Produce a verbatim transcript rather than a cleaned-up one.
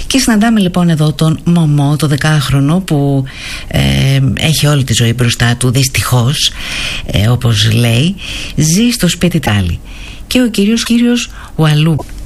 Και συναντάμε λοιπόν εδώ τον Μωμό, το δεκάχρονο, που ε, έχει όλη τη ζωή μπροστά του, δυστυχώς, ε, όπως λέει, ζει στο σπίτι Τάλι. Και ο κύριος κύριος Ουαλού